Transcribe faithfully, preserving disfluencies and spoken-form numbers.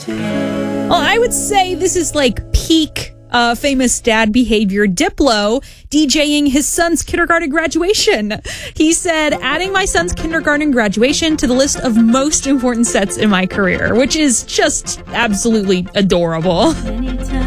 Well, I would say this is like peak uh, famous dad behavior. Diplo DJing his son's kindergarten graduation. He said, adding my son's kindergarten graduation to the list of most important sets in my career, which is just absolutely adorable.